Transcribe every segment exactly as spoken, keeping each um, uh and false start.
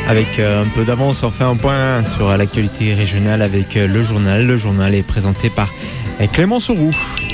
Avec un peu d'avance, on fait un point sur l'actualité régionale avec le journal. Le journal est présenté par Clément Sourou.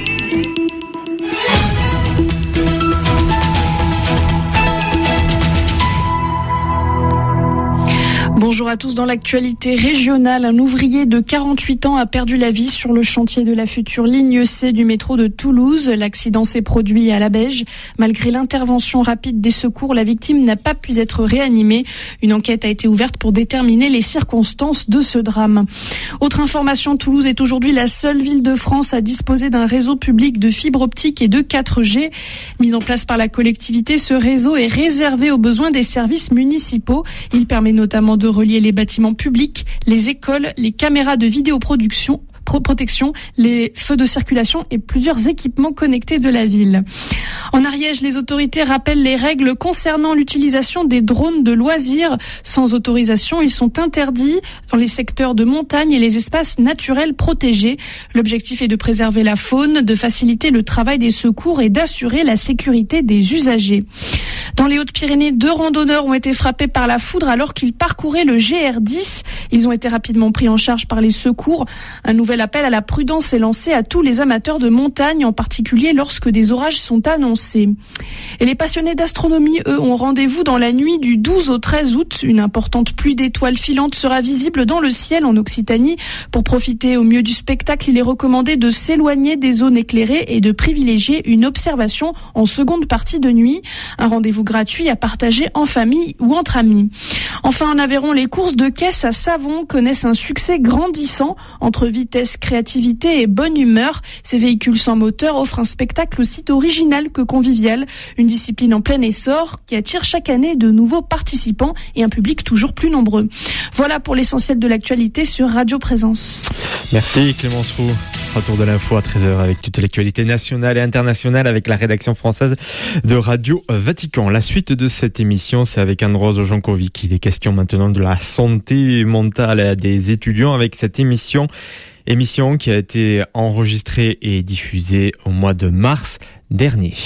Bonjour à tous. Dans l'actualité régionale, un ouvrier de quarante-huit ans a perdu la vie sur le chantier de la future ligne C du métro de Toulouse. L'accident s'est produit à Labège. Malgré l'intervention rapide des secours, la victime n'a pas pu être réanimée. Une enquête a été ouverte pour déterminer les circonstances de ce drame. Autre information, Toulouse est aujourd'hui la seule ville de France à disposer d'un réseau public de fibre optique et de quatre G. Mis en place par la collectivité, ce réseau est réservé aux besoins des services municipaux. Il permet notamment de relier les bâtiments publics, les écoles, les caméras de vidéoproduction, protection, les feux de circulation et plusieurs équipements connectés de la ville. En Ariège, les autorités rappellent les règles concernant l'utilisation des drones de loisirs. Sans autorisation, ils sont interdits dans les secteurs de montagne et les espaces naturels protégés. L'objectif est de préserver la faune, de faciliter le travail des secours et d'assurer la sécurité des usagers. Dans les Hautes-Pyrénées, deux randonneurs ont été frappés par la foudre alors qu'ils parcouraient le G R dix. Ils ont été rapidement pris en charge par les secours. Un nouvel appel à la prudence est lancé à tous les amateurs de montagne, en particulier lorsque des orages sont annoncés. Et les passionnés d'astronomie, eux, ont rendez-vous dans la nuit du douze au treize août. Une importante pluie d'étoiles filantes sera visible dans le ciel en Occitanie. Pour profiter au mieux du spectacle, il est recommandé de s'éloigner des zones éclairées et de privilégier une observation en seconde partie de nuit. Un rendez-vous gratuit à partager en famille ou entre amis. Enfin, en Aveyron, les courses de caisse à savon connaissent un succès grandissant. Entre vitesse, créativité et bonne humeur, ces véhicules sans moteur offrent un spectacle aussi original que convivial. Une discipline en plein essor qui attire chaque année de nouveaux participants et un public toujours plus nombreux. Voilà pour l'essentiel de l'actualité sur Radio Présence. Merci Clémence Roux. Retour de l'info à treize heures avec toute l'actualité nationale et internationale avec la rédaction française de Radio Vatican. La suite de cette émission, c'est avec Anne-Rose Jankovic. Il est question maintenant de la santé mentale des étudiants avec cette émission. Émission qui a été enregistrée et diffusée au mois de mars dernier.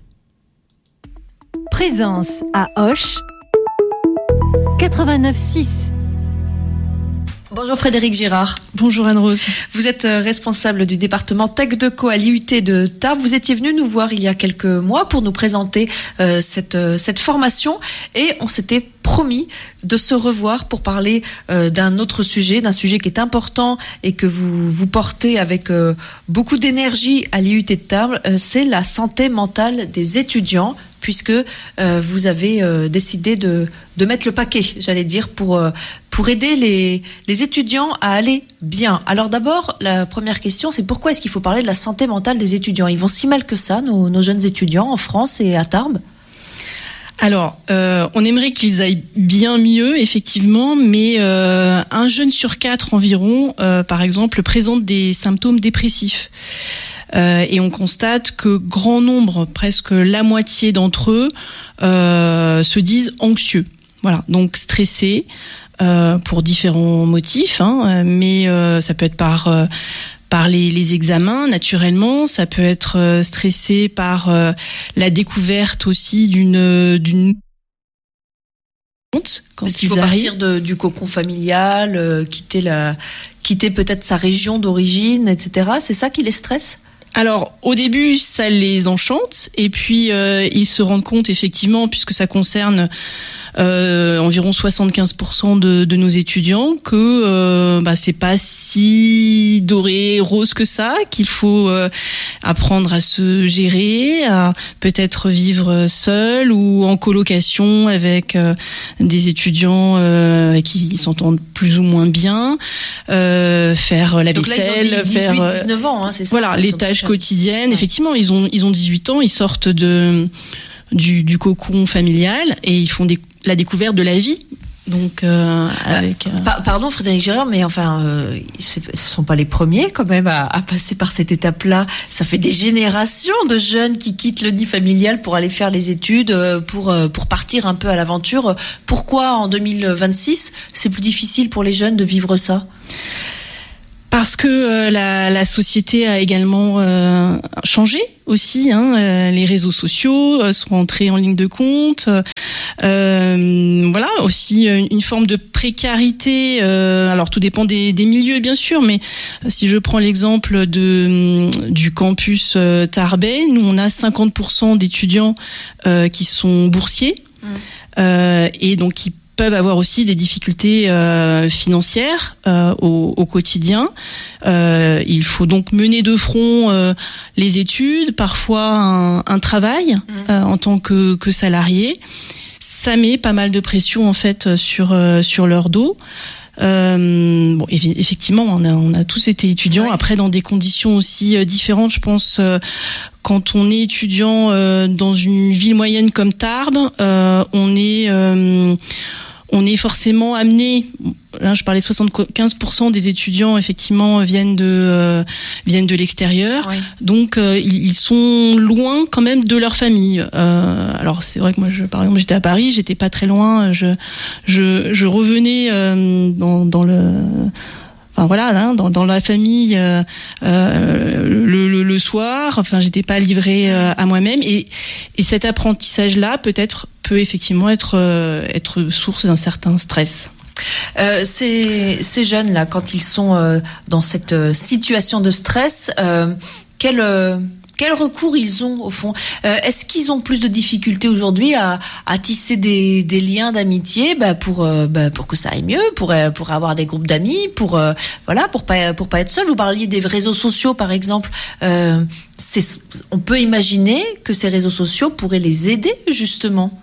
Présence à Auch quatre-vingt-neuf six. Bonjour Frédéric Girard. Bonjour Anne-Rose. Vous êtes responsable du département Tech Deco à l'I U T de Tarbes. Vous étiez venu nous voir il y a quelques mois pour nous présenter euh, cette, euh, cette formation et on s'était promis de se revoir pour parler euh, d'un autre sujet, d'un sujet qui est important et que vous, vous portez avec euh, beaucoup d'énergie à l'I U T de Tarbes. Euh, c'est la santé mentale des étudiants, puisque euh, vous avez euh, décidé de, de mettre le paquet, j'allais dire, pour, euh, pour aider les, les étudiants à aller bien. Alors d'abord, la première question, c'est pourquoi est-ce qu'il faut parler de la santé mentale des étudiants ? Ils vont si mal que ça, nos, nos jeunes étudiants en France et à Tarbes ? Alors, euh, on aimerait qu'ils aillent bien mieux, effectivement, mais euh, un jeune sur quatre environ, euh, par exemple, présente des symptômes dépressifs. Euh, et on constate que grand nombre, presque la moitié d'entre eux, euh, se disent anxieux. Voilà, donc stressés euh, pour différents motifs, hein, mais euh, ça peut être par euh, par les, les examens, naturellement, ça peut être euh, stressé par euh, la découverte aussi d'une d'une honte quand Est-ce qu'il ils faut arrivent. partir de, du cocon familial, euh, quitter la quitter peut-être sa région d'origine, et cetera. C'est ça qui les stresse ? Alors, au début, ça les enchante, et puis euh, ils se rendent compte, effectivement, puisque ça concerne euh, environ soixante-quinze pour cent de, de nos étudiants, que euh, bah, c'est pas si doré, rose que ça, qu'il faut euh, apprendre à se gérer, à peut-être vivre seul ou en colocation avec euh, des étudiants euh, qui s'entendent plus ou moins bien, euh, faire la Donc vaisselle, là, ils ont dix-huit, faire dix-neuf ans, hein, c'est ça. voilà les tâches quotidiennes. Ouais. Effectivement, ils ont ils ont dix-huit ans, ils sortent de du, du cocon familial et ils font des, la découverte de la vie. Donc, euh, avec. Euh... Pardon, Frédéric Girard, mais enfin, euh, ce ne sont pas les premiers quand même à, à passer par cette étape-là. Ça fait des générations de jeunes qui quittent le nid familial pour aller faire les études, pour pour partir un peu à l'aventure. Pourquoi en deux mille vingt-six, c'est plus difficile pour les jeunes de vivre ça ? Parce que euh, la, la société a également euh, changé. aussi, hein, euh, les réseaux sociaux euh, sont entrés en ligne de compte. Euh, voilà, aussi une, une forme de précarité. Euh, alors tout dépend des, des milieux, bien sûr, mais si je prends l'exemple de du campus euh, Tarbais, nous on a cinquante pour cent d'étudiants euh, qui sont boursiers mmh. euh, et donc qui peuvent avoir aussi des difficultés euh, financières euh, au, au quotidien. Euh, il faut donc mener de front euh, les études, parfois un, un travail mmh. euh, en tant que, que salarié. Ça met pas mal de pression en fait sur euh, sur leur dos. Euh, bon, effectivement, on a on a tous été étudiants. Ouais. Après, dans des conditions aussi euh, différentes, je pense. Euh, quand on est étudiant euh, dans une ville moyenne comme Tarbes, euh, on est euh, on est forcément amené. Là, je parlais de soixante-quinze pour cent des étudiants effectivement viennent de euh, viennent de l'extérieur. Oui. Donc euh, ils sont loin quand même de leur famille. Euh, alors c'est vrai que moi, je, par exemple, j'étais à Paris, j'étais pas très loin. Je je, je revenais euh, dans dans le Enfin voilà, hein, dans, dans la famille euh, euh, le, le, le soir. Enfin, j'étais pas livrée euh, à moi-même, et, et cet apprentissage-là peut-être peut effectivement être euh, être source d'un certain stress. Euh, ces, ces jeunes-là, quand ils sont euh, dans cette euh, situation de stress, euh, quel euh, quel recours ils ont au fond? euh, Est-ce qu'ils ont plus de difficultés aujourd'hui à, à tisser des, des liens d'amitié, bah pour euh, bah pour que ça aille mieux, pour euh, pour avoir des groupes d'amis, pour euh, voilà, pour pas pour pas être seul. Vous parliez des réseaux sociaux par exemple. Euh, c'est, on peut imaginer que ces réseaux sociaux pourraient les aider justement.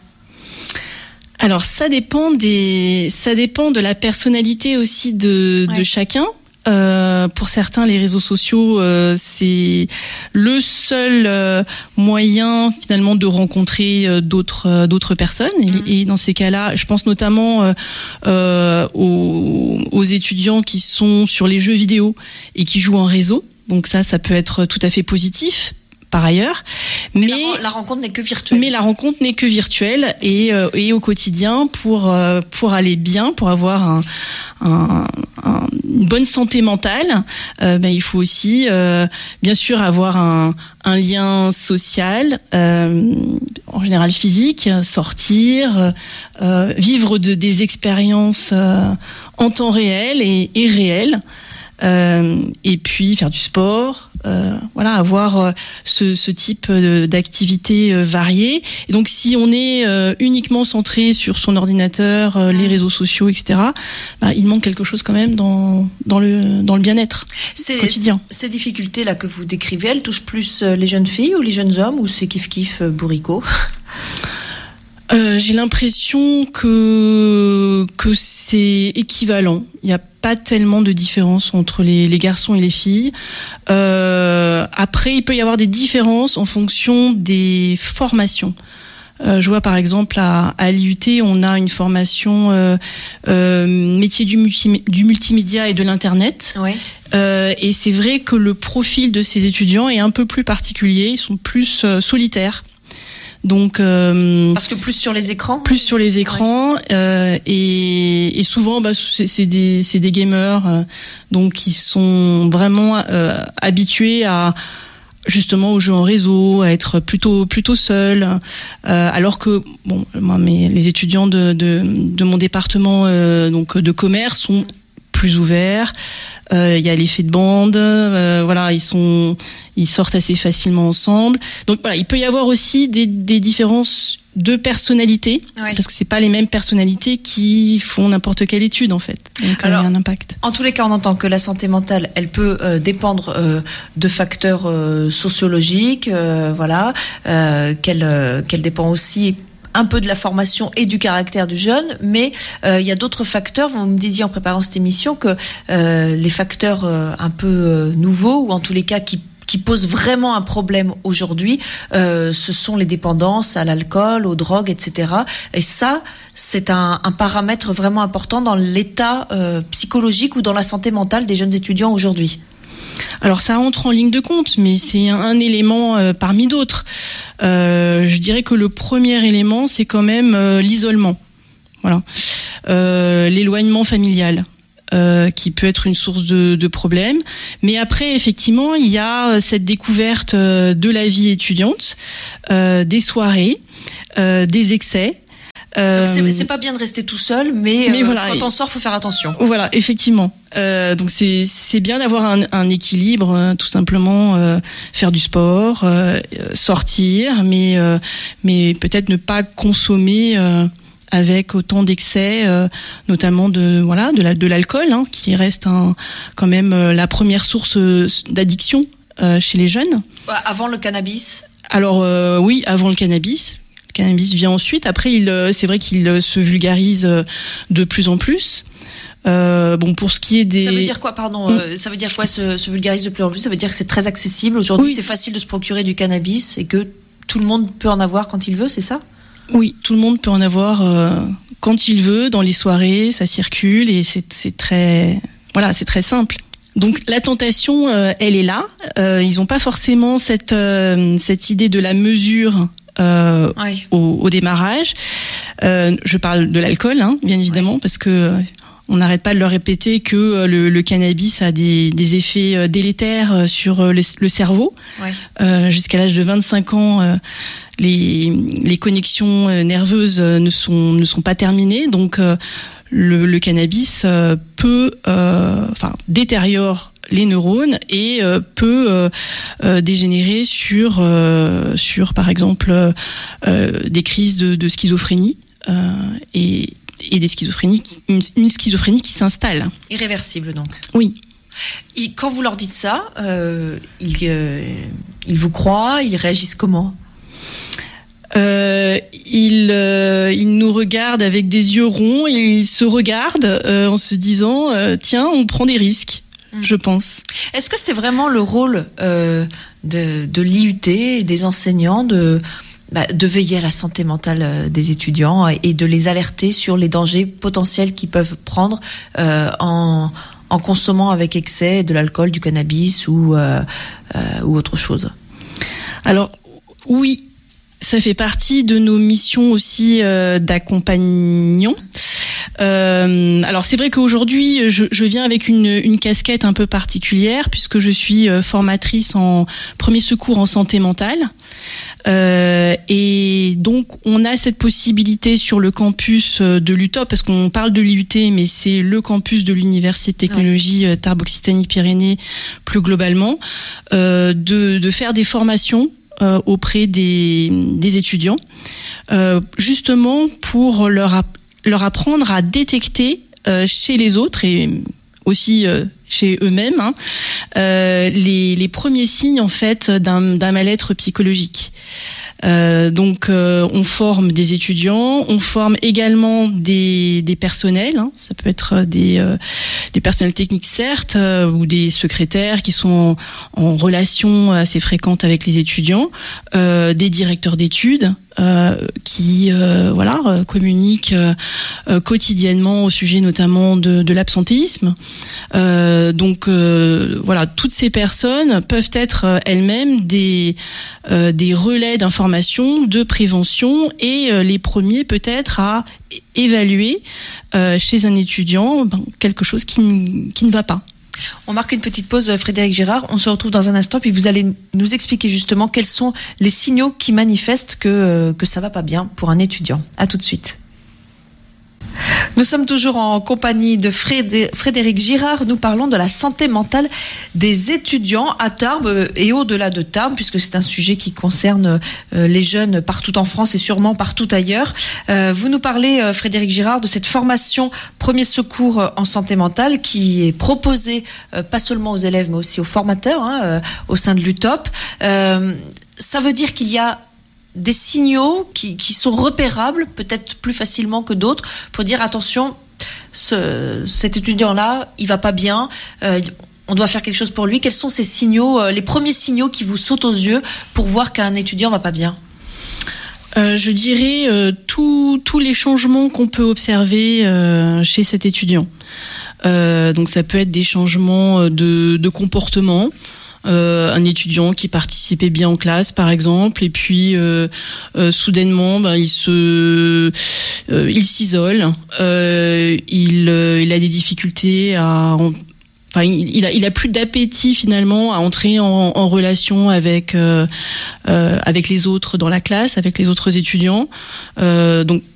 Alors ça dépend des ça dépend de la personnalité aussi de ouais. de chacun. Euh, pour certains, les réseaux sociaux, euh, c'est le seul euh, moyen finalement de rencontrer euh, d'autres euh, d'autres personnes. Mmh. Et, et dans ces cas-là, je pense notamment euh, euh, aux, aux étudiants qui sont sur les jeux vidéo et qui jouent en réseau. Donc ça, ça peut être tout à fait positif. Par ailleurs, mais, mais la, la rencontre n'est que virtuelle. Mais la rencontre n'est que virtuelle et, euh, et au quotidien, pour euh, pour aller bien, pour avoir un, un, un, une bonne santé mentale, euh, ben il faut aussi, euh, bien sûr, avoir un, un lien social, euh, en général physique, sortir, euh, vivre de, des expériences euh, en temps réel et, et réel. Euh, et puis faire du sport, euh, voilà, avoir euh, ce, ce type de, d'activité euh, variée. Et donc, si on est euh, uniquement centré sur son ordinateur, euh, les réseaux sociaux, et cetera, bah, il manque quelque chose quand même dans dans le dans le bien-être c'est, quotidien. Ces difficultés là que vous décrivez, elles touchent plus les jeunes filles ou les jeunes hommes, ou c'est kiff kiff euh, bourricot? Euh, j'ai l'impression que que c'est équivalent. Il n'y a pas tellement de différence entre les, les garçons et les filles. Euh, après, il peut y avoir des différences en fonction des formations. Euh, je vois par exemple à, à l'I U T, on a une formation euh, euh, métier du, multi, du multimédia et de l'internet. Ouais. Euh, et c'est vrai que le profil de ces étudiants est un peu plus particulier. Ils sont plus euh, solitaires. Donc euh, parce que plus sur les écrans, plus sur les écrans, ouais. euh, et, et souvent bah c'est, c'est des c'est des gamers, euh, donc ils sont vraiment euh, habitués à justement aux jeux en réseau, à être plutôt plutôt seuls, euh, alors que bon moi mais les étudiants de de de mon département euh, donc de commerce sont plus ouverts. Il euh, y a l'effet de bande, euh, voilà, ils sont, ils sortent assez facilement ensemble. Donc voilà, il peut y avoir aussi des, des différences de personnalité, oui. parce que c'est pas les mêmes personnalités qui font n'importe quelle étude en fait. Donc alors, il y a un impact. En tous les cas, on entend que la santé mentale, elle peut euh, dépendre euh, de facteurs euh, sociologiques, euh, voilà, euh, qu'elle, euh, qu'elle dépend aussi un peu de la formation et du caractère du jeune, mais euh, il y a d'autres facteurs. Vous me disiez en préparant cette émission que euh, les facteurs euh, un peu euh, nouveaux, ou en tous les cas qui qui posent vraiment un problème aujourd'hui, euh, ce sont les dépendances à l'alcool, aux drogues, et cetera. Et ça, c'est un, un paramètre vraiment important dans l'état euh, psychologique ou dans la santé mentale des jeunes étudiants aujourd'hui. Alors ça entre en ligne de compte, mais c'est un, un élément euh, parmi d'autres. Euh, je dirais que le premier élément, c'est quand même euh, l'isolement, voilà, euh, l'éloignement familial. Euh, qui peut être une source de, de problème. Mais après, effectivement, il y a cette découverte euh, de la vie étudiante, euh, des soirées, euh, des excès. Euh, donc c'est, c'est pas bien de rester tout seul, mais, mais euh, voilà, quand on sort, faut faire attention. Voilà, effectivement. Euh, donc c'est c'est bien d'avoir un, un équilibre, euh, tout simplement, euh, faire du sport, euh, sortir, mais euh, mais peut-être ne pas consommer euh, avec autant d'excès, euh, notamment de voilà de la, de l'alcool, hein, qui reste un, quand même euh, la première source d'addiction euh, chez les jeunes. Avant le cannabis. Alors euh, oui, avant le cannabis. Le cannabis vient ensuite. Après, il, c'est vrai qu'il se vulgarise de plus en plus. Euh, bon, pour ce qui est des... Ça veut dire quoi, pardon mmh. euh, Ça veut dire quoi, se, se vulgarise de plus en plus? Ça veut dire que c'est très accessible. Aujourd'hui, oui. C'est facile de se procurer du cannabis et que tout le monde peut en avoir quand il veut, c'est ça? Oui, tout le monde peut en avoir euh, quand il veut, dans les soirées, ça circule et c'est, c'est très... Voilà, c'est très simple. Donc la tentation, euh, elle est là. Euh, ils n'ont pas forcément cette, euh, cette idée de la mesure Euh, oui. au, au démarrage. Euh, je parle de l'alcool, hein, bien évidemment, oui. parce que euh, on n'arrête pas de leur répéter que euh, le, le cannabis a des, des effets euh, délétères sur euh, le, le cerveau. Oui. Euh, jusqu'à l'âge de vingt-cinq ans, euh, les, les connexions euh, nerveuses euh, ne sont ne sont pas terminées, donc euh, le, le cannabis euh, peut, euh, enfin, détériore les neurones et euh, peut euh, euh, dégénérer sur, euh, sur par exemple, euh, des crises de, de schizophrénie euh, et, et des schizophrénies, une, une schizophrénie qui s'installe. Irréversible donc. Oui. Et quand vous leur dites ça, euh, ils, euh, ils vous croient, ils réagissent comment ? Euh, ils, euh, ils nous regardent avec des yeux ronds et ils se regardent euh, en se disant euh, tiens, on prend des risques. Je pense. Est-ce que c'est vraiment le rôle euh, de, de l'I U T et des enseignants de, bah, de veiller à la santé mentale des étudiants et de les alerter sur les dangers potentiels qu'ils peuvent prendre euh, en, en consommant avec excès de l'alcool, du cannabis ou, euh, euh, ou autre chose? Alors, oui, ça fait partie de nos missions aussi euh, d'accompagnant. Euh, alors c'est vrai qu'aujourd'hui je, je viens avec une, une casquette un peu particulière puisque je suis formatrice en premier secours en santé mentale euh, et donc on a cette possibilité sur le campus de l'U T O P parce qu'on parle de l'I U T mais c'est le campus de l'Université de Technologie oui. Tarbes Occitanie-Pyrénées plus globalement euh, de, de faire des formations euh, auprès des, des étudiants euh, justement pour leur apprendre leur apprendre à détecter euh, chez les autres et aussi euh, chez eux-mêmes hein, euh, les, les premiers signes en fait d'un, d'un mal-être psychologique. Euh, donc euh, on forme des étudiants, on forme également des, des personnels, hein, ça peut être des, euh, des personnels techniques certes euh, ou des secrétaires qui sont en, en relation assez fréquente avec les étudiants, euh, des directeurs d'études euh, qui euh, voilà euh, communiquent euh, euh, quotidiennement au sujet notamment de, de l'absentéisme. Euh, donc euh, voilà, toutes ces personnes peuvent être euh, elles-mêmes des euh, des relais d'information, de prévention et euh, les premiers peut-être à évaluer euh, chez un étudiant ben, quelque chose qui, qui ne va pas. On marque une petite pause, Frédéric Girard. On se retrouve dans un instant, puis vous allez nous expliquer justement quels sont les signaux qui manifestent que, que ça va pas bien pour un étudiant. À tout de suite. Nous sommes toujours en compagnie de Frédéric Girard. Nous parlons de la santé mentale des étudiants à Tarbes et au-delà de Tarbes, puisque c'est un sujet qui concerne les jeunes partout en France et sûrement partout ailleurs. Vous nous parlez, Frédéric Girard, de cette formation premier secours en santé mentale qui est proposée pas seulement aux élèves mais aussi aux formateurs hein, au sein de l'U T O P. Euh, ça veut dire qu'il y a des signaux qui, qui sont repérables peut-être plus facilement que d'autres pour dire attention, ce, cet étudiant-là, il va pas bien, euh, on doit faire quelque chose pour lui. Quels sont ces signaux, euh, les premiers signaux qui vous sautent aux yeux pour voir qu'un étudiant va pas bien? Euh, je dirais euh, tous tous les changements qu'on peut observer euh, chez cet étudiant. Euh, donc ça peut être des changements de, de comportement. euh, un étudiant qui participait bien en classe, par exemple, et puis euh, euh, soudainement, ben, il se, euh, il s'isole, euh, il, euh, il a des difficultés à en, Enfin, il a, il a plus d'appétit finalement à entrer en, en relation avec euh, euh, avec les autres dans la classe, avec les autres étudiants. Euh, donc